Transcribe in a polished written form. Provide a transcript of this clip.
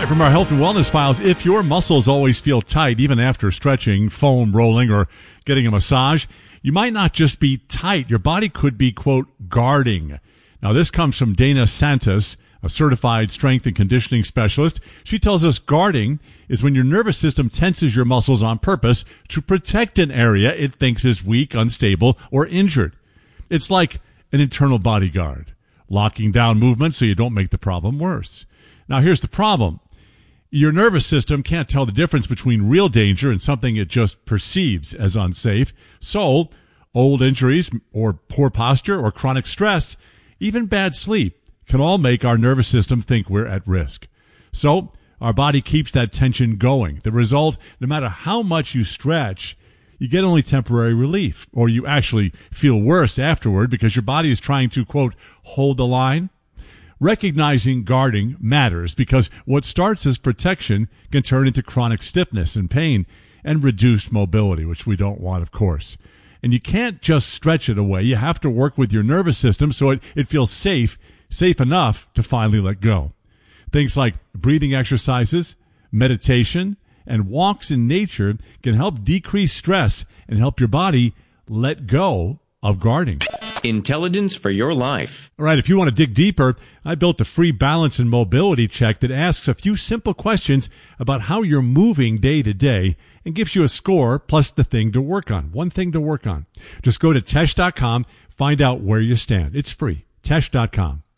Right, from our health and wellness files, if your muscles always feel tight, even after stretching, foam rolling, or getting a massage, you might not just be tight. Your body could be, quote, guarding. Now, this comes from Dana Santos, a certified strength and conditioning specialist. She tells us guarding is when your nervous system tenses your muscles on purpose to protect an area it thinks is weak, unstable, or injured. It's like an internal bodyguard, locking down movement so you don't make the problem worse. Now, here's the problem. Your nervous system can't tell the difference between real danger and something it just perceives as unsafe. So, old injuries or poor posture or chronic stress, even bad sleep, can all make our nervous system think we're at risk. So, our body keeps that tension going. The result, no matter how much you stretch, you get only temporary relief, or you actually feel worse afterward because your body is trying to, quote, hold the line. Recognizing guarding matters because what starts as protection can turn into chronic stiffness and pain and reduced mobility, which we don't want, of course. And you can't just stretch it away. You have to work with your nervous system so it feels safe enough to finally let go. Things like breathing exercises, meditation, and walks in nature can help decrease stress and help your body let go of guarding. Intelligence for your life. All right, if you want to dig deeper, I built a free balance and mobility check that asks a few simple questions about how you're moving day to day and gives you a score plus the thing to work on, one thing to work on. Just go to Tesh.com, find out where you stand. It's free. Tesh.com.